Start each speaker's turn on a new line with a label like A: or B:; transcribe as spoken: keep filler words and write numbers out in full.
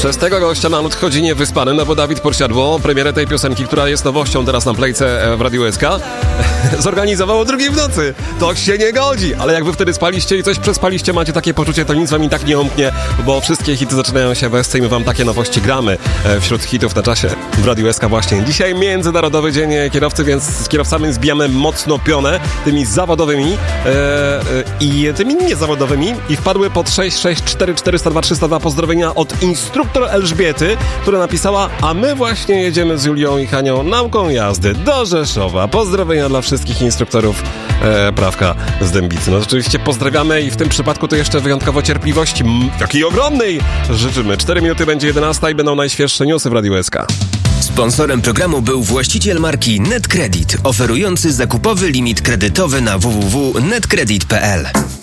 A: Przez tego gościa na odchodzi niewyspany, no bo Dawid Podsiadło premierę tej piosenki, która jest nowością teraz na Playce w Radiu S K, zorganizował o drugiej w nocy. To się nie godzi, ale jak wy wtedy spaliście i coś przespaliście, macie takie poczucie, to nic wam i tak nie umknie, bo wszystkie hity zaczynają się w S C i my wam takie nowości gramy wśród hitów na czasie w Radiu S K właśnie. Dzisiaj Międzynarodowy Dzień Kierowcy, więc z kierowcami zbijamy mocno pionę, tymi zawodowymi e, e, i tymi niezawodowymi i wpadły pod sześć sześć cztery cztery zero dwa trzysta dwa pozdrowienia od instruktor Elżbiety, która napisała: a my właśnie jedziemy z Julią i Hanią nauką jazdy do Rzeszowa. Pozdrowienia dla wszystkich instruktorów e, prawka z Dębicy. No oczywiście pozdrawiamy i w tym przypadku to jeszcze wyjątkowo cierpliwości, m, takiej ogromnej, życzymy. cztery minuty będzie jedenasta i będą najświeższe newsy w Radiu S K.
B: Sponsorem programu był właściciel marki NetCredit, oferujący zakupowy limit kredytowy na w w w kropka netcredit kropka p l.